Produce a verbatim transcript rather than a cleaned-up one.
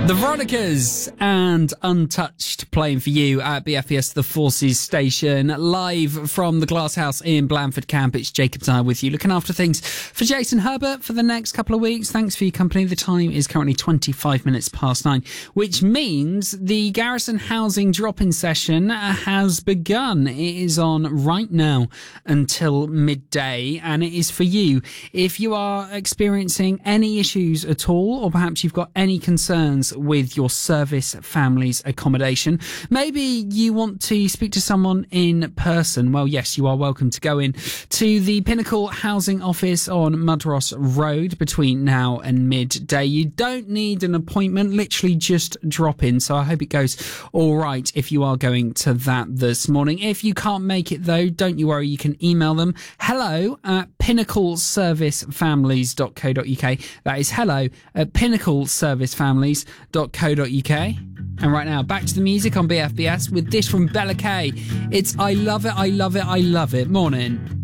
The Veronicas and Untouched playing for you at B F B S The Forces station, live from the Glass House in Blandford Camp. It's Jacob Dyer with you, looking after things for Jason Herbert for the next couple of weeks. Thanks for your company. The time is currently twenty-five minutes past nine, which means the Garrison Housing drop-in session has begun. It is on right now until midday, and it is for you. If you are experiencing any issues at all, or perhaps you've got any concerns with your service family's accommodation, maybe you want to speak to someone in person, well, yes, you are welcome to go in to the Pinnacle Housing Office on Mudross Road between now and midday. You don't need an appointment, literally just drop in. So I hope it goes all right if you are going to that this morning. If you can't make it though, don't you worry, you can email them hello at pinnacle service families dot co dot uk. That is hello at pinnacle service families dot co dot uk. And right now, back to the music on B F B S with this from Bella K. It's I Love It, I Love It, I Love It. Morning.